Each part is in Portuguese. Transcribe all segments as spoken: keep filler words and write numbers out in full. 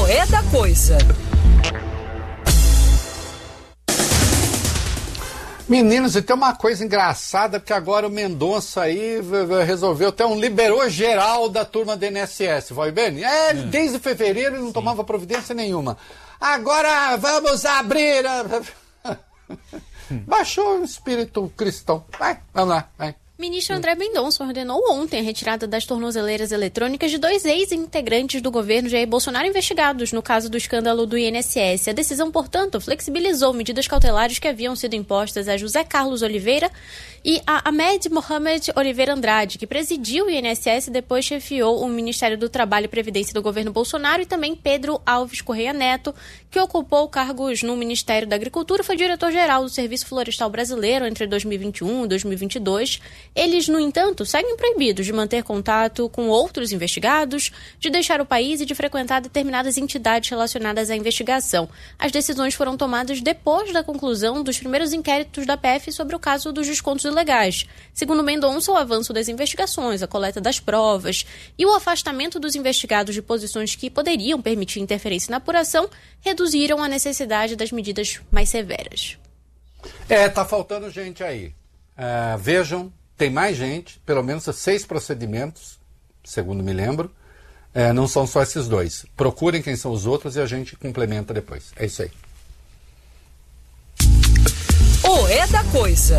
O É da Coisa. Meninos, e tem uma coisa engraçada, porque agora o Mendonça aí resolveu, até um liberou geral da turma do I N S S, vai bem? É, desde fevereiro ele não Sim. tomava providência nenhuma. Agora vamos abrir... A... Baixou o espírito cristão. Vai, vamos lá, vai. Ministro André Mendonça ordenou ontem a retirada das tornozeleiras eletrônicas de dois ex-integrantes do governo Jair Bolsonaro investigados no caso do escândalo do I N S S. A decisão, portanto, flexibilizou medidas cautelares que haviam sido impostas a José Carlos Oliveira e a Ahmed Mohamed Oliveira Andrade, que presidiu o I N S S e depois chefiou o Ministério do Trabalho e Previdência do governo Bolsonaro, e também Pedro Alves Correia Neto, que ocupou cargos no Ministério da Agricultura, foi diretor-geral do Serviço Florestal Brasileiro entre dois mil e vinte e um e dois mil e vinte e dois. Eles, no entanto, seguem proibidos de manter contato com outros investigados, de deixar o país e de frequentar determinadas entidades relacionadas à investigação. As decisões foram tomadas depois da conclusão dos primeiros inquéritos da P F sobre o caso dos descontos ilegais. Segundo Mendonça, o avanço das investigações, a coleta das provas e o afastamento dos investigados de posições que poderiam permitir interferência na apuração reduziram a necessidade das medidas mais severas. É, tá faltando gente aí. Uh, vejam, tem mais gente, pelo menos seis procedimentos, segundo me lembro. É, não são só esses dois. Procurem quem são os outros e a gente complementa depois. É isso aí. O É da Coisa.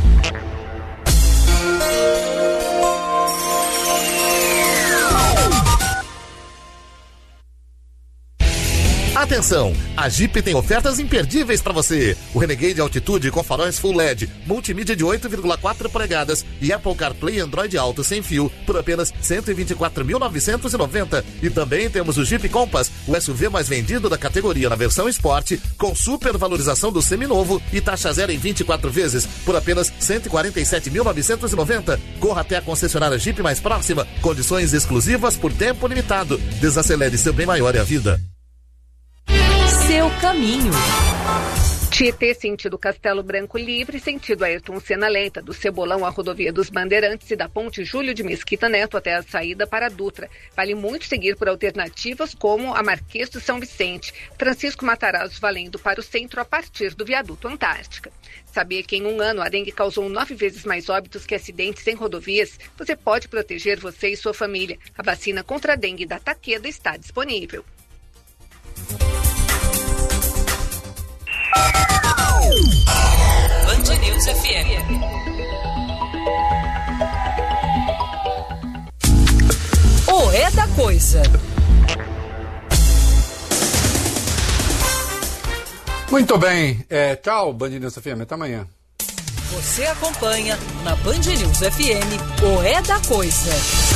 Atenção, a Jeep tem ofertas imperdíveis para você. O Renegade Altitude com faróis Full L E D, multimídia de oito vírgula quatro polegadas e Apple CarPlay Android Auto sem fio por apenas cento e vinte e quatro mil novecentos e noventa reais. E também temos o Jeep Compass, o S U V mais vendido da categoria na versão Sport, com super valorização do seminovo e taxa zero em vinte e quatro vezes por apenas cento e quarenta e sete mil novecentos e noventa reais. Corra até a concessionária Jeep mais próxima, condições exclusivas por tempo limitado. Desacelere, seu bem maior é a vida. Seu caminho. Tietê, sentido Castelo Branco Livre, sentido Ayrton Senna Lenta, do Cebolão à rodovia dos Bandeirantes e da ponte Júlio de Mesquita Neto até a saída para a Dutra. Vale muito seguir por alternativas como a Marquês do São Vicente, Francisco Matarazzo valendo para o centro a partir do viaduto Antártica. Sabia que em um ano a dengue causou nove vezes mais óbitos que acidentes em rodovias? Você pode proteger você e sua família. A vacina contra a dengue da Takeda está disponível. Band News F M. O É da Coisa. Muito bem. É, tchau, Band News F M. Até amanhã. Você acompanha na Band News F M o É da Coisa.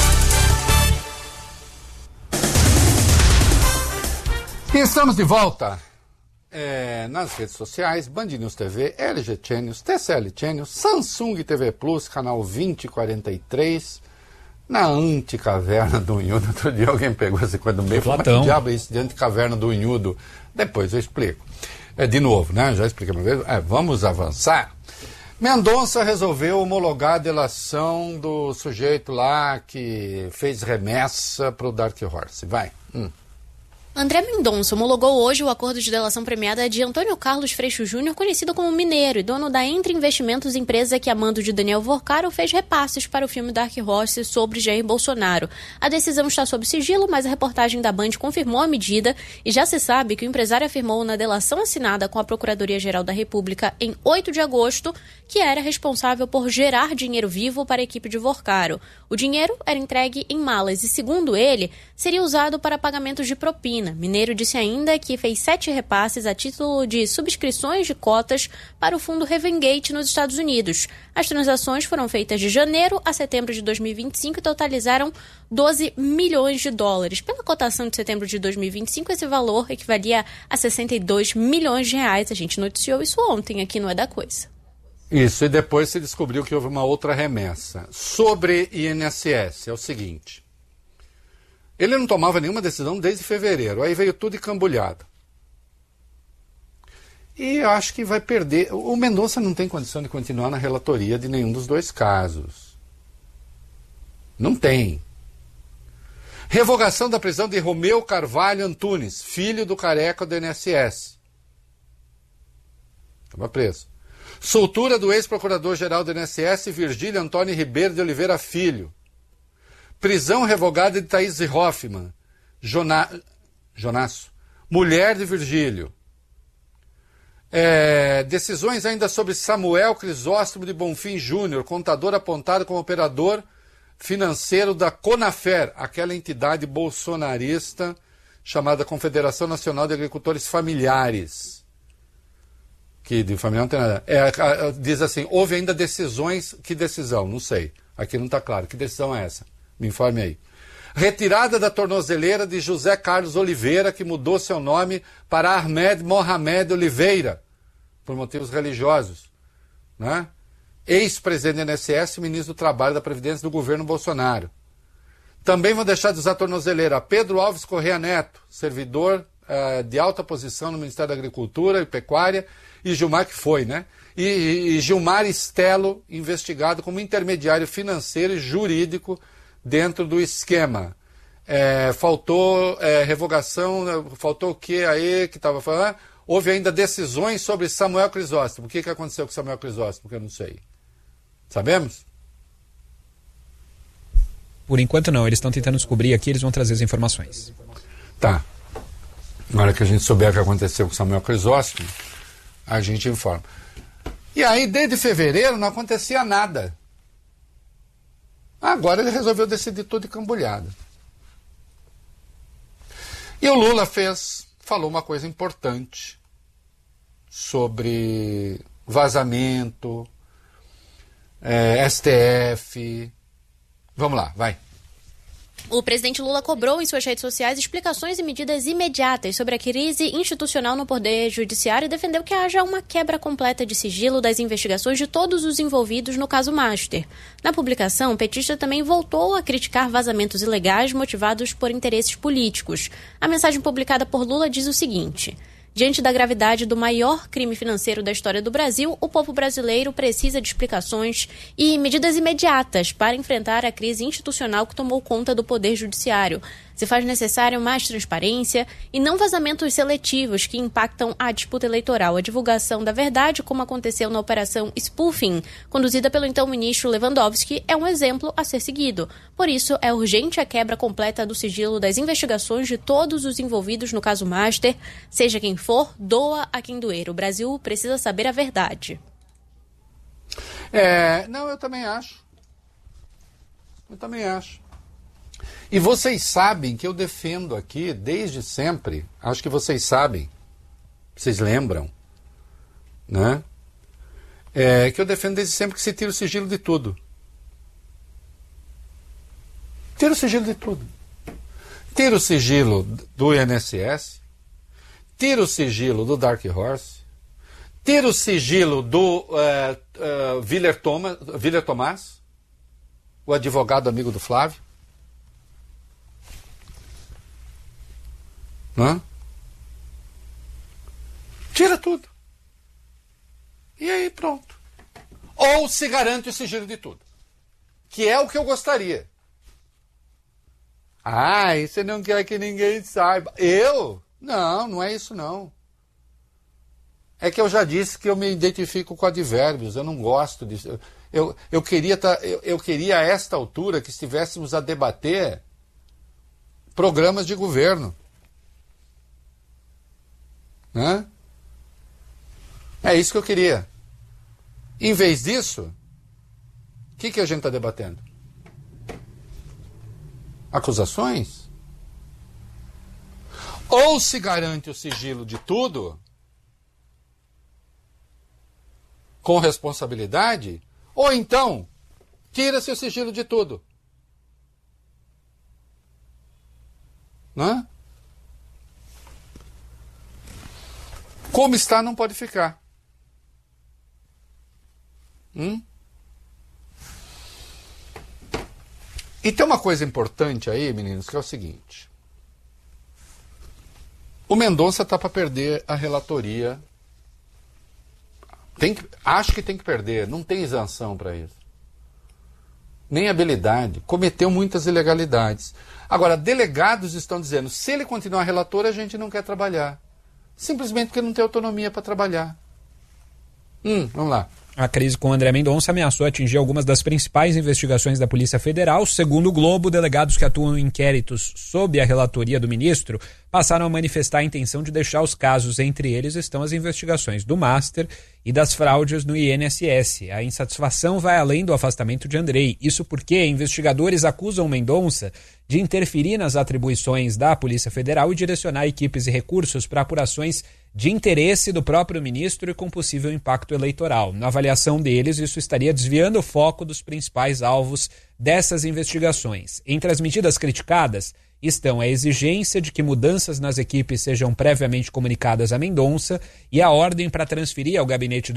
E estamos de volta. É, nas redes sociais, Band News T V, L G Channels, T C L Channels, Samsung T V Plus, canal vinte e quarenta e três, na Anticaverna do Unhudo. Outro dia alguém pegou essa coisa do meio e falou, mas que diabo é isso de Anticaverna do Unhudo? Depois eu explico. É, de novo, né? Já expliquei uma vez. É, vamos avançar. Mendonça resolveu homologar a delação do sujeito lá que fez remessa para o Dark Horse. Vai. Hum. André Mendonça homologou hoje o acordo de delação premiada de Antônio Carlos Freixo Júnior, conhecido como Mineiro, e dono da Entre Investimentos, empresa que, a mando de Daniel Vorcaro, fez repasses para o filme Dark Horse sobre Jair Bolsonaro. A decisão está sob sigilo, mas a reportagem da Band confirmou a medida e já se sabe que o empresário afirmou na delação assinada com a Procuradoria-Geral da República em oito de agosto que era responsável por gerar dinheiro vivo para a equipe de Vorcaro. O dinheiro era entregue em malas e, segundo ele, seria usado para pagamentos de propina. Mineiro disse ainda que fez sete repasses a título de subscrições de cotas para o fundo Revengate nos Estados Unidos. As transações foram feitas de janeiro a setembro de dois mil e vinte e cinco e totalizaram doze milhões de dólares. Pela cotação de setembro de dois mil e vinte e cinco, esse valor equivalia a sessenta e dois milhões de reais. A gente noticiou isso ontem aqui no É da Coisa. Isso, e depois se descobriu que houve uma outra remessa. Sobre I N S S, é o seguinte... Ele não tomava nenhuma decisão desde fevereiro, aí veio tudo encambulhado. E eu acho que vai perder... O Mendonça não tem condição de continuar na relatoria de nenhum dos dois casos. Não tem. Revogação da prisão de Romeu Carvalho Antunes, filho do careca do I N S S. Estava preso. Soltura do ex-procurador-geral do I N S S, Virgílio Antônio Ribeiro de Oliveira Filho. Prisão revogada de Thaís Hoffmann, Jona... Jonasso, mulher de Virgílio. É... Decisões ainda sobre Samuel Crisóstomo de Bonfim Júnior, contador apontado como operador financeiro da CONAFER, aquela entidade bolsonarista chamada Confederação Nacional de Agricultores Familiares. Que de família não tem nada. É, diz assim, houve ainda decisões, que decisão? Não sei. Aqui não está claro. Que decisão é essa? Me informe aí. Retirada da tornozeleira de José Carlos Oliveira, que mudou seu nome para Ahmed Mohamed Oliveira, por motivos religiosos. Né? Ex-presidente do I N S S, ministro do Trabalho e da Previdência do governo Bolsonaro. Também vão deixar de usar tornozeleira Pedro Alves Correia Neto, servidor uh, de alta posição no Ministério da Agricultura e Pecuária, e Gilmar que foi, né? E, e, e Gilmar Estelo, investigado como intermediário financeiro e jurídico dentro do esquema. É, faltou é, revogação, faltou o que aí que estava falando? Houve ainda decisões sobre Samuel Crisóstomo. O que, que aconteceu com Samuel Crisóstomo? Que eu não sei. Sabemos? Por enquanto não, eles estão tentando descobrir aqui, eles vão trazer as informações. Tá. Na hora que a gente souber o que aconteceu com Samuel Crisóstomo, a gente informa. E aí, desde fevereiro, não acontecia nada. Agora ele resolveu decidir tudo de cambulhada. E o Lula fez, falou uma coisa importante sobre vazamento, é, S T F. Vamos lá, vai. O presidente Lula cobrou em suas redes sociais explicações e medidas imediatas sobre a crise institucional no Poder Judiciário e defendeu que haja uma quebra completa de sigilo das investigações de todos os envolvidos no caso Master. Na publicação, o petista também voltou a criticar vazamentos ilegais motivados por interesses políticos. A mensagem publicada por Lula diz o seguinte: diante da gravidade do maior crime financeiro da história do Brasil, o povo brasileiro precisa de explicações e medidas imediatas para enfrentar a crise institucional que tomou conta do Poder Judiciário. Se faz necessário mais transparência e não vazamentos seletivos que impactam a disputa eleitoral. A divulgação da verdade, como aconteceu na Operação Spoofing, conduzida pelo então ministro Lewandowski, é um exemplo a ser seguido. Por isso, é urgente a quebra completa do sigilo das investigações de todos os envolvidos no caso Master. Seja quem for, doa a quem doer. O Brasil precisa saber a verdade. É, não, eu também acho. Eu também acho. E vocês sabem que eu defendo aqui, desde sempre, acho que vocês sabem, vocês lembram, né? É, que eu defendo desde sempre que se tira o sigilo de tudo. Tira o sigilo de tudo. Tira o sigilo do I N S S, tira o sigilo do Dark Horse, tira o sigilo do uh, uh, Willer Thomas, Willer Tomás, o advogado amigo do Flávio. Não? Tira tudo. E aí pronto. Ou se garante o sigilo de tudo. Que é o que eu gostaria. Ah, você não quer que ninguém saiba. Eu? Não, não é isso não. É que eu já disse que eu me identifico com advérbios. Eu não gosto disso. Eu, eu, queria, tá, eu, eu queria a esta altura que estivéssemos a debater programas de governo. Né? É isso que eu queria. Em vez disso, o que, que a gente está debatendo? Acusações? Ou se garante o sigilo de tudo, com responsabilidade, ou então, tira-se o sigilo de tudo. Né? Como está, não pode ficar. Hum? E tem uma coisa importante aí, meninos, que é o seguinte. O Mendonça está para perder a relatoria. Tem que, acho que tem que perder, não tem isenção para isso. nem habilidade, cometeu muitas ilegalidades. Agora, delegados estão dizendo, se ele continuar relator, a gente não quer trabalhar. Simplesmente porque não tem autonomia para trabalhar. Hum, vamos lá. A crise com André Mendonça ameaçou atingir algumas das principais investigações da Polícia Federal. Segundo o Globo, delegados que atuam em inquéritos sob a relatoria do ministro passaram a manifestar a intenção de deixar os casos. Entre eles estão as investigações do Master e das fraudes no I N S S. A insatisfação vai além do afastamento de Andrei. Isso porque investigadores acusam Mendonça de interferir nas atribuições da Polícia Federal e direcionar equipes e recursos para apurações de interesse do próprio ministro e com possível impacto eleitoral. Na avaliação deles, isso estaria desviando o foco dos principais alvos dessas investigações. Entre as medidas criticadas estão a exigência de que mudanças nas equipes sejam previamente comunicadas a Mendonça e a ordem para transferir ao gabinete do